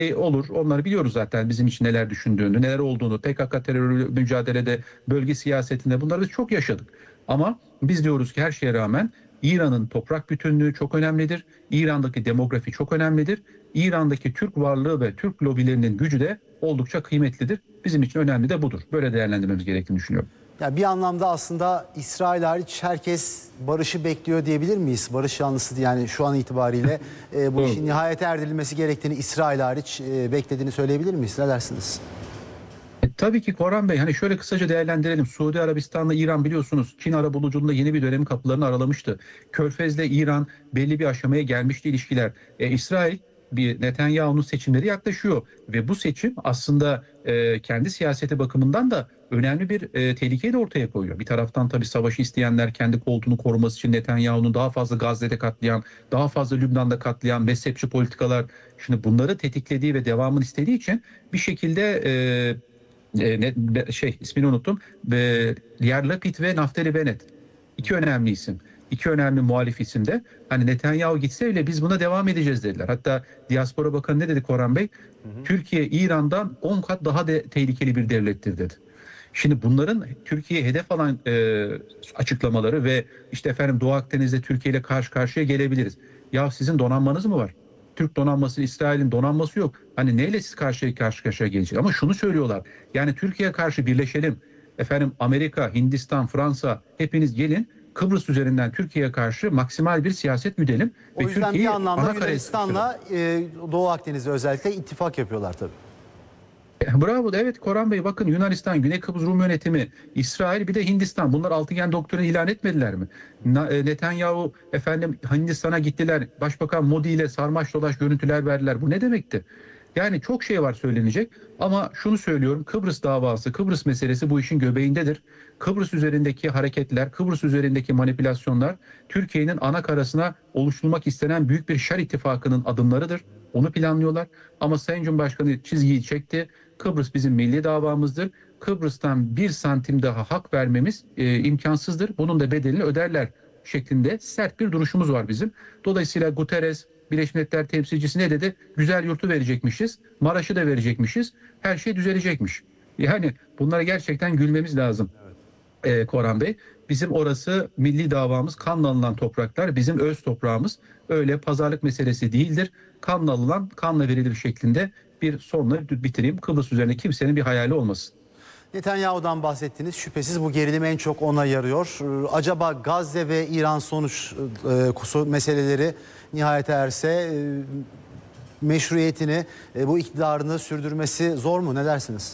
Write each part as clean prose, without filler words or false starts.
olur. Onları biliyoruz zaten, bizim için neler düşündüğünü, neler olduğunu, PKK terörü mücadelede, bölge siyasetinde bunları biz çok yaşadık. Ama biz diyoruz ki her şeye rağmen İran'ın toprak bütünlüğü çok önemlidir. İran'daki demografi çok önemlidir. İran'daki Türk varlığı ve Türk lobilerinin gücü de oldukça kıymetlidir. Bizim için önemli de budur. Böyle değerlendirmemiz gerektiğini düşünüyorum. Yani bir anlamda aslında İsrail hariç herkes barışı bekliyor diyebilir miyiz? Barış yanlısı, yani şu an itibariyle bu işin nihayete erdirilmesi gerektiğini İsrail hariç beklediğini söyleyebilir miyiz? Ne dersiniz? Tabii ki Koran Bey, hani şöyle kısaca değerlendirelim. Suudi Arabistan'la İran biliyorsunuz Çin arabuluculuğunda yeni bir dönemin kapılarını aralamıştı. Körfez'le İran belli bir aşamaya gelmişti ilişkiler. İsrail bir Netanyahu'nun seçimleri yaklaşıyor ve bu seçim aslında kendi siyaseti bakımından da önemli bir tehlikeyi de ortaya koyuyor. Bir taraftan tabii savaşı isteyenler, kendi koltuğunu koruması için Netanyahu'nun daha fazla Gazze'de katlayan, daha fazla Lübnan'da katlayan mezhepçi politikalar, şimdi bunları tetiklediği ve devamını istediği için bir şekilde ismini unuttum. Yair Lapid ve Naftali Bennett. İki önemli isim. İki önemli muhalif isim de. Hani Netanyahu gitse bile biz buna devam edeceğiz dediler. Hatta Diaspora Bakanı ne dedi Koran Bey? Türkiye İran'dan 10 kat daha tehlikeli bir devlettir dedi. Şimdi bunların Türkiye'ye hedef alan açıklamaları ve işte efendim Doğu Akdeniz'de Türkiye ile karşı karşıya gelebiliriz. Ya sizin donanmanız mı var? Türk donanması, İsrail'in donanması yok. Hani neyle siz karşı karşıya gelecek? Ama şunu söylüyorlar. Yani Türkiye'ye karşı birleşelim. Efendim Amerika, Hindistan, Fransa hepiniz gelin. Kıbrıs üzerinden Türkiye'ye karşı maksimal bir siyaset güdelim. O yüzden bir anlamda Yunanistan'la Doğu Akdeniz'de özellikle ittifak yapıyorlar tabii. Bravo. Evet Koran Bey, bakın Yunanistan, Güney Kıbrıs Rum Yönetimi, İsrail bir de Hindistan. Bunlar altıgen doktrini ilan etmediler mi? Netanyahu efendim Hindistan'a gittiler. Başbakan Modi ile sarmaş dolaş görüntüler verdiler. Bu ne demekti? Yani çok şey var söylenecek ama şunu söylüyorum, Kıbrıs davası, Kıbrıs meselesi bu işin göbeğindedir. Kıbrıs üzerindeki hareketler, Kıbrıs üzerindeki manipülasyonlar Türkiye'nin ana karasına oluşturulmak istenen büyük bir şer ittifakının adımlarıdır. Onu planlıyorlar ama Sayın Cumhurbaşkanı çizgiyi çekti. Kıbrıs bizim milli davamızdır. Kıbrıs'tan bir santim daha hak vermemiz imkansızdır. Bunun da bedelini öderler şeklinde sert bir duruşumuz var bizim. Dolayısıyla Guterres, Birleşmiş Milletler temsilcisi ne dedi? Güzel yurtu verecekmişiz, Maraş'ı da verecekmişiz, her şey düzelecekmiş. Yani bunlara gerçekten gülmemiz lazım. Koran Bey. Bizim orası milli davamız, kanla alınan topraklar, bizim öz toprağımız. Öyle pazarlık meselesi değildir. Kanla alınan, kanla verilir şeklinde bir sonla bitireyim. Kıbrıs üzerine kimsenin bir hayali olmasın. Netanyahu'dan bahsettiniz. Şüphesiz bu gerilim en çok ona yarıyor. Acaba Gazze ve İran sonuç meseleleri nihayete erse meşruiyetini, bu iktidarını sürdürmesi zor mu? Ne dersiniz?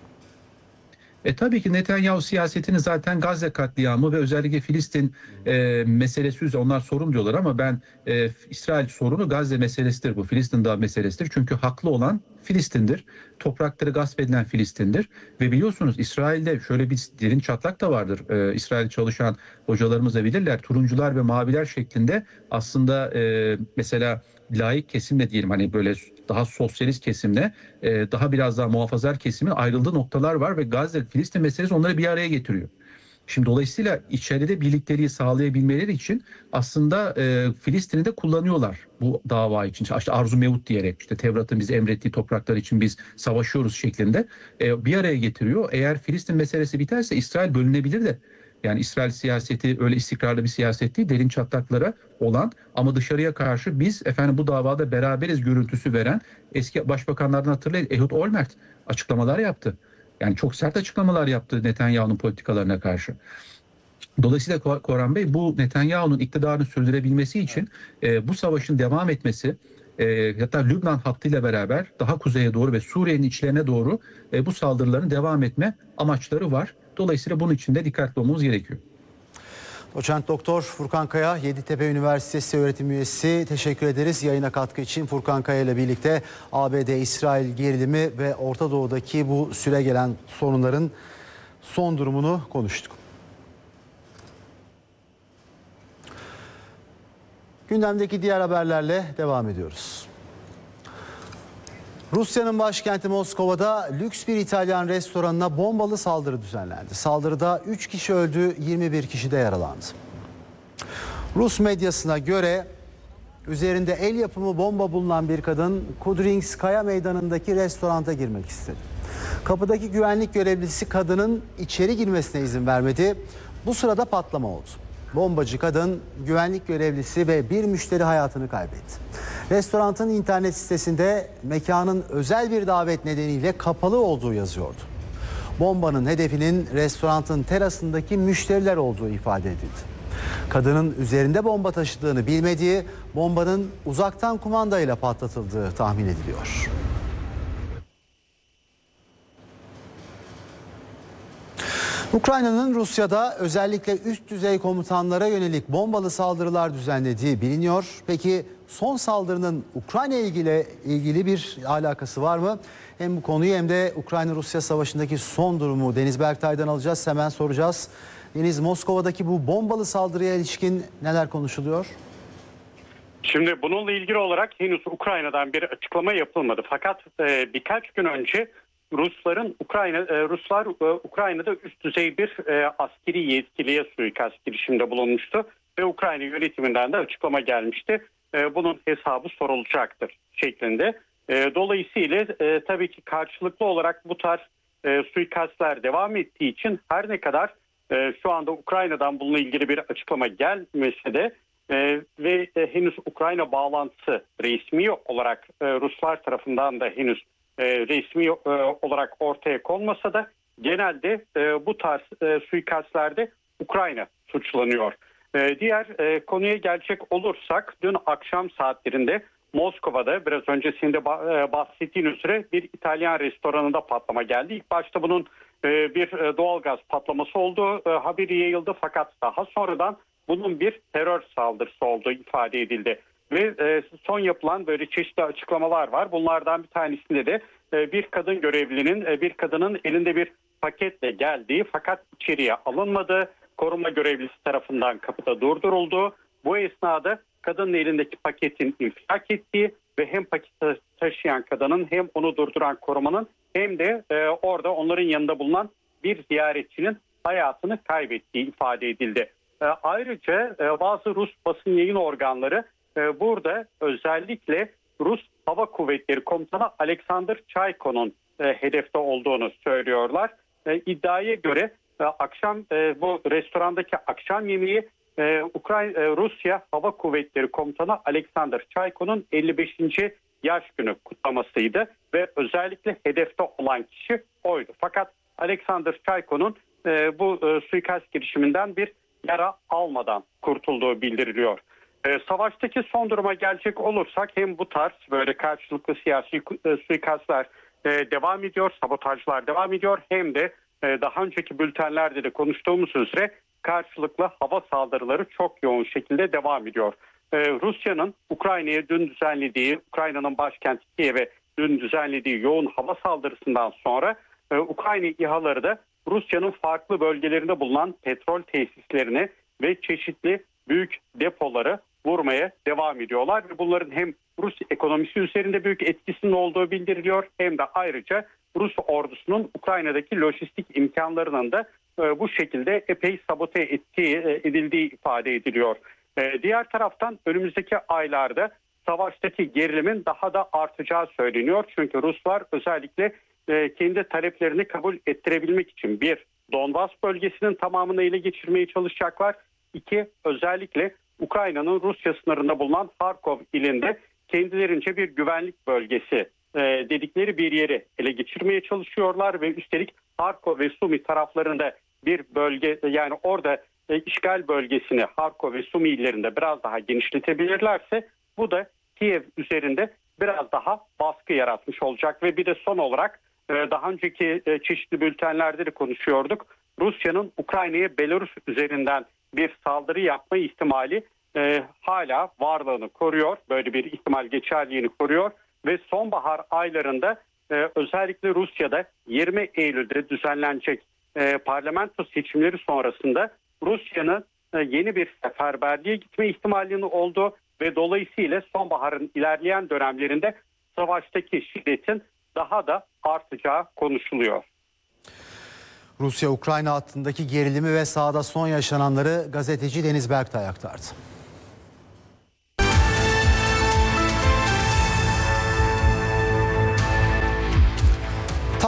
Tabii ki Netanyahu siyasetini zaten Gazze katliamı ve özellikle Filistin meselesi üzerine, onlar sorun diyorlar ama ben İsrail sorunu Gazze meselesidir bu. Filistin Dağı meselesidir. Çünkü haklı olan Filistin'dir. Toprakları gasp edilen Filistin'dir. Ve biliyorsunuz İsrail'de şöyle bir derin çatlak da vardır. İsrail çalışan hocalarımız da bilirler. Turuncular ve maviler şeklinde aslında mesela laik kesimle diyelim, hani böyle daha sosyalist kesimle daha biraz daha muhafazakar kesimin ayrıldığı noktalar var ve Gazze, Filistin meselesi onları bir araya getiriyor. Şimdi dolayısıyla içeride birlikteliği sağlayabilmeleri için aslında Filistin'i de kullanıyorlar bu dava için. İşte arzu mevut diyerek, işte Tevrat'ın bize emrettiği topraklar için biz savaşıyoruz şeklinde bir araya getiriyor. Eğer Filistin meselesi biterse İsrail bölünebilir de. Yani İsrail siyaseti öyle istikrarlı bir siyaset değil, derin çatlaklara olan ama dışarıya karşı biz efendim bu davada beraberiz görüntüsü veren eski başbakanlardan hatırlayın, Ehud Olmert açıklamalar yaptı. Yani çok sert açıklamalar yaptı Netanyahu'nun politikalarına karşı. Dolayısıyla Koran Bey, bu Netanyahu'nun iktidarını sürdürebilmesi için bu savaşın devam etmesi, hatta Lübnan hattıyla beraber daha kuzeye doğru ve Suriye'nin içlerine doğru bu saldırıların devam etme amaçları var. Dolayısıyla bunun için de dikkatli olmamız gerekiyor. Doçent Doktor Furkan Kaya, Yeditepe Üniversitesi öğretim üyesi. Teşekkür ederiz yayına katkı için. Furkan Kaya ile birlikte ABD-İsrail gerilimi ve Orta Doğu'daki bu süregelen sorunların son durumunu konuştuk. Gündemdeki diğer haberlerle devam ediyoruz. Rusya'nın başkenti Moskova'da lüks bir İtalyan restoranına bombalı saldırı düzenlendi. Saldırıda 3 kişi öldü, 21 kişi de yaralandı. Rus medyasına göre Üzerinde el yapımı bomba bulunan bir kadın Kudrinskaya Meydanı'ndaki restoranta girmek istedi. Kapıdaki güvenlik görevlisi kadının içeri girmesine izin vermedi. Bu sırada patlama oldu. Bombacı kadın, güvenlik görevlisi ve bir müşteri hayatını kaybetti. Restoranın internet sitesinde mekanın özel bir davet nedeniyle kapalı olduğu yazıyordu. Bombanın hedefinin restoranın terasındaki müşteriler olduğu ifade edildi. Kadının üzerinde bomba taşıdığını bilmediği, bombanın uzaktan kumandayla patlatıldığı tahmin ediliyor. Ukrayna'nın Rusya'da özellikle üst düzey komutanlara yönelik bombalı saldırılar düzenlediği biliniyor. Peki son saldırının Ukrayna ile ilgili bir alakası var mı? Hem bu konuyu hem de Ukrayna-Rusya savaşındaki son durumu Deniz Berktay'dan alacağız. Hemen soracağız. Deniz, Moskova'daki bu bombalı saldırıya ilişkin neler konuşuluyor? Şimdi bununla ilgili olarak henüz Ukrayna'dan bir açıklama yapılmadı. Fakat birkaç gün önce Ruslar Ukrayna'da üst düzey bir askeri yetkiliye suikast girişiminde bulunmuştu ve Ukrayna yönetiminden de açıklama gelmişti. Bunun hesabı sorulacaktır şeklinde. Dolayısıyla tabii ki karşılıklı olarak bu tarz suikastler devam ettiği için her ne kadar şu anda Ukrayna'dan bununla ilgili bir açıklama gelmese de ve henüz Ukrayna bağlantısı resmi olarak Ruslar tarafından da henüz resmi olarak ortaya konmasa da genelde bu tarz suikastlerde Ukrayna suçlanıyor. Diğer konuya gelecek olursak dün akşam saatlerinde Moskova'da biraz önce senin de bahsettiğin üzere bir İtalyan restoranında patlama geldi. İlk başta bunun bir doğalgaz patlaması olduğu haberi yayıldı fakat daha sonradan bunun bir terör saldırısı olduğu ifade edildi. Ve son yapılan böyle çeşitli açıklamalar var. Bunlardan bir tanesinde de bir kadın görevlinin bir kadının elinde bir paketle geldiği fakat içeriye alınmadı. Koruma görevlisi tarafından kapıda durduruldu. Bu esnada kadının elindeki paketin infilak ettiği ve hem paketi taşıyan kadının hem onu durduran korumanın hem de orada onların yanında bulunan bir ziyaretçinin hayatını kaybettiği ifade edildi. Ayrıca bazı Rus basın yayın organları burada özellikle Rus Hava Kuvvetleri Komutanı Alexander Chayko'nun hedefte olduğunu söylüyorlar. İddiaya göre akşam bu restorandaki akşam yemeği Rusya Hava Kuvvetleri Komutanı Alexander Chayko'nun 55. yaş günü kutlamasıydı ve özellikle hedefte olan kişi oydu. Fakat Alexander Chayko'nun bu suikast girişiminden bir yara almadan kurtulduğu bildiriliyor. Savaştaki son duruma gelecek olursak hem bu tarz böyle karşılıklı siyasi suikastlar devam ediyor, sabotajlar devam ediyor hem de daha önceki bültenlerde de konuştuğumuz üzere karşılıklı hava saldırıları çok yoğun şekilde devam ediyor. Rusya'nın Ukrayna'ya dün düzenlediği, Ukrayna'nın başkenti Kiev'e dün düzenlediği yoğun hava saldırısından sonra Ukrayna İHA'ları da Rusya'nın farklı bölgelerinde bulunan petrol tesislerini ve çeşitli büyük depoları vurmaya devam ediyorlar. Ve bunların hem Rus ekonomisi üzerinde büyük etkisinin olduğu bildiriliyor hem de ayrıca Rus ordusunun Ukrayna'daki lojistik imkanlarının da bu şekilde epey sabote edildiği ifade ediliyor. Diğer taraftan önümüzdeki aylarda savaştaki gerilimin daha da artacağı söyleniyor. Çünkü Ruslar özellikle kendi taleplerini kabul ettirebilmek için bir, Donbas bölgesinin tamamını ele geçirmeye çalışacaklar. İki, özellikle Ukrayna'nın Rusya sınırında bulunan Harkov ilinde kendilerince bir güvenlik bölgesi dedikleri bir yeri ele geçirmeye çalışıyorlar ve üstelik Harkov ve Sumi taraflarında bir bölge, yani orada işgal bölgesini Harkov ve Sumi illerinde biraz daha genişletebilirlerse bu da Kiev üzerinde biraz daha baskı yaratmış olacak. Ve bir de son olarak daha önceki çeşitli bültenlerde de konuşuyorduk. Rusya'nın Ukrayna'ya Belarus üzerinden bir saldırı yapma ihtimali hala varlığını koruyor. Böyle bir ihtimal geçerliğini koruyor ve sonbahar aylarında özellikle Rusya'da 20 Eylül'de düzenlenecek parlamento seçimleri sonrasında Rusya'nın yeni bir seferberliğe gitme ihtimalinin olduğu ve dolayısıyla sonbaharın ilerleyen dönemlerinde savaştaki şiddetin daha da artacağı konuşuluyor. Rusya-Ukrayna hattındaki gerilimi ve sahada son yaşananları gazeteci Deniz Berktay aktardı.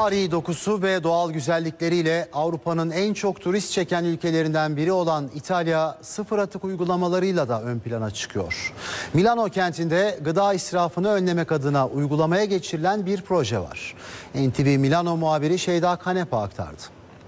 Tarihi dokusu ve doğal güzellikleriyle Avrupa'nın en çok turist çeken ülkelerinden biri olan İtalya sıfır atık uygulamalarıyla da ön plana çıkıyor. Milano kentinde gıda israfını önlemek adına uygulamaya geçirilen bir proje var. NTV Milano muhabiri Şeyda Kanepa aktardı.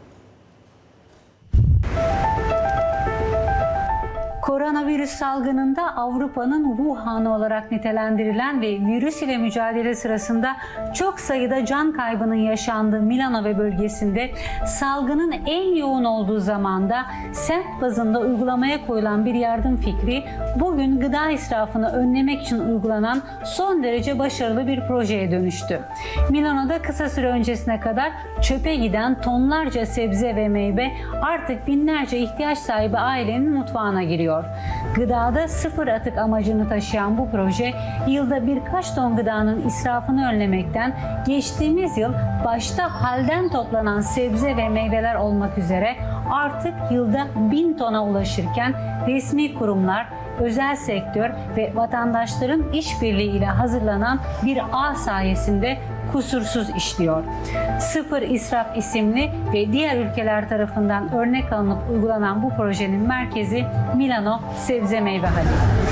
Koronavirüs salgınında Avrupa'nın Wuhan'ı olarak nitelendirilen ve virüs ile mücadele sırasında çok sayıda can kaybının yaşandığı Milano ve bölgesinde salgının en yoğun olduğu zamanda semt bazında uygulamaya koyulan bir yardım fikri bugün gıda israfını önlemek için uygulanan son derece başarılı bir projeye dönüştü. Milano'da kısa süre öncesine kadar çöpe giden tonlarca sebze ve meyve artık binlerce ihtiyaç sahibi ailenin mutfağına giriyor. Gıdada sıfır atık amacını taşıyan bu proje yılda birkaç ton gıdanın israfını önlemekten geçtiğimiz yıl başta halden toplanan sebze ve meyveler olmak üzere artık yılda 1000 tona ulaşırken resmi kurumlar, özel sektör ve vatandaşların işbirliğiyle hazırlanan bir ağ sayesinde kusursuz işliyor. Sıfır İsraf isimli ve diğer ülkeler tarafından örnek alınıp uygulanan bu projenin merkezi Milano Sebze Meyve Hali.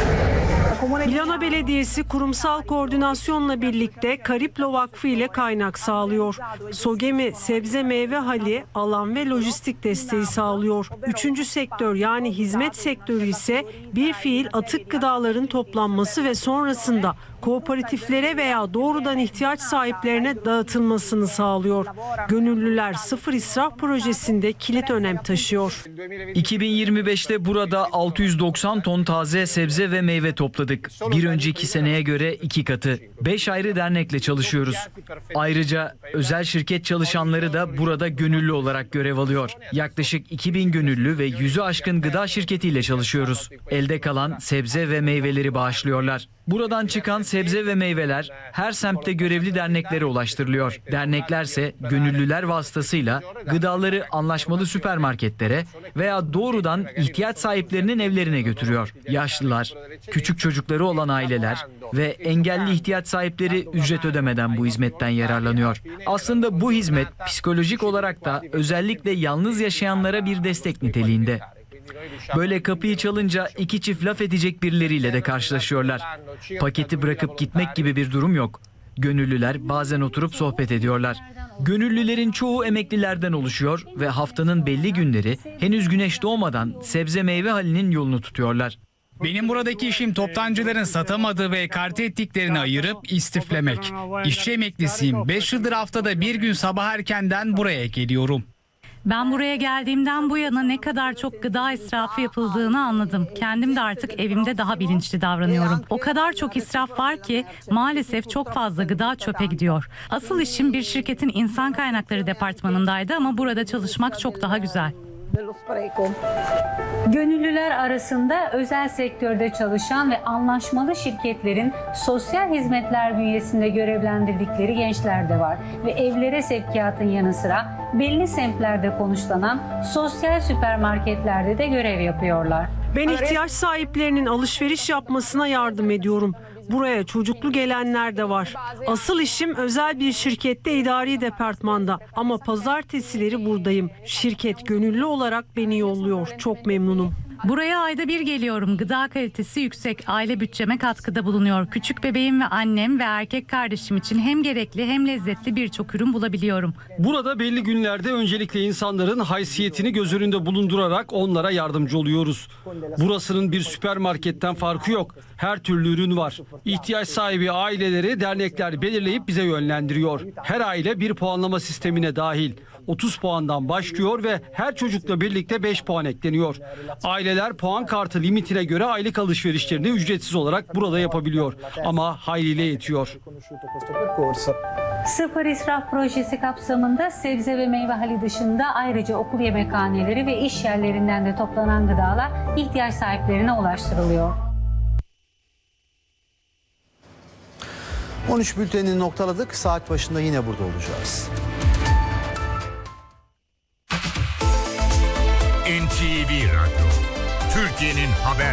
Milano Belediyesi kurumsal koordinasyonla birlikte Kariplo Vakfı ile kaynak sağlıyor. Sogemi Sebze Meyve Hali alan ve lojistik desteği sağlıyor. Üçüncü sektör yani hizmet sektörü ise bir fiil atık gıdaların toplanması ve sonrasında kooperatiflere veya doğrudan ihtiyaç sahiplerine dağıtılmasını sağlıyor. Gönüllüler Sıfır İsraf projesinde kilit önem taşıyor. 2025'te burada 690 ton taze sebze ve meyve topladık. Bir önceki seneye göre 2 katı. 5 ayrı dernekle çalışıyoruz. Ayrıca özel şirket çalışanları da burada gönüllü olarak görev alıyor. Yaklaşık 2000 gönüllü ve 100'ü aşkın gıda şirketiyle çalışıyoruz. Elde kalan sebze ve meyveleri bağışlıyorlar. Buradan çıkan sebze ve meyveler her semtte görevli derneklere ulaştırılıyor. Derneklerse gönüllüler vasıtasıyla gıdaları anlaşmalı süpermarketlere veya doğrudan ihtiyaç sahiplerinin evlerine götürüyor. Yaşlılar, küçük çocukları olan aileler ve engelli ihtiyaç sahipleri ücret ödemeden bu hizmetten yararlanıyor. Aslında bu hizmet psikolojik olarak da özellikle yalnız yaşayanlara bir destek niteliğinde. Böyle kapıyı çalınca iki çift laf edecek birileriyle de karşılaşıyorlar. Paketi bırakıp gitmek gibi bir durum yok. Gönüllüler bazen oturup sohbet ediyorlar. Gönüllülerin çoğu emeklilerden oluşuyor ve haftanın belli günleri henüz güneş doğmadan sebze meyve halinin yolunu tutuyorlar. Benim buradaki işim toptancıların satamadığı ve ekarte ettiklerini ayırıp istiflemek. İşçi emeklisiyim. 5 yıldır haftada bir gün sabah erkenden buraya geliyorum. Ben buraya geldiğimden bu yana ne kadar çok gıda israfı yapıldığını anladım. Kendim de artık evimde daha bilinçli davranıyorum. O kadar çok israf var ki maalesef çok fazla gıda çöpe gidiyor. Asıl işim bir şirketin insan kaynakları departmanındaydı ama burada çalışmak çok daha güzel. Gönüllüler arasında özel sektörde çalışan ve anlaşmalı şirketlerin sosyal hizmetler bünyesinde görevlendirdikleri gençler de var. Ve evlere sevkiyatın yanı sıra belli semtlerde konuşlanan sosyal süpermarketlerde de görev yapıyorlar. Ben ihtiyaç sahiplerinin alışveriş yapmasına yardım ediyorum. Buraya çocuklu gelenler de var. Asıl işim özel bir şirkette idari departmanda ama pazartesileri buradayım. Şirket gönüllü olarak beni yolluyor. Çok memnunum. Buraya ayda bir geliyorum. Gıda kalitesi yüksek. Aile bütçeme katkıda bulunuyor. Küçük bebeğim ve annem ve erkek kardeşim için hem gerekli hem lezzetli birçok ürün bulabiliyorum. Burada belli günlerde öncelikle insanların haysiyetini göz önünde bulundurarak onlara yardımcı oluyoruz. Burasının bir süpermarketten farkı yok. Her türlü ürün var. İhtiyaç sahibi aileleri dernekler belirleyip bize yönlendiriyor. Her aile bir puanlama sistemine dahil. 30 puandan başlıyor ve her çocukla birlikte 5 puan ekleniyor. Aileler puan kartı limitine göre aylık alışverişlerini ücretsiz olarak burada yapabiliyor. Ama hayliyle yetiyor. Sıfır İsraf projesi kapsamında sebze ve meyve hali dışında ayrıca okul yemekhaneleri ve iş yerlerinden de toplanan gıdalar ihtiyaç sahiplerine ulaştırılıyor. 13 bültenini noktaladık. Saat başında yine burada olacağız. NTV Radyo, Türkiye'nin haber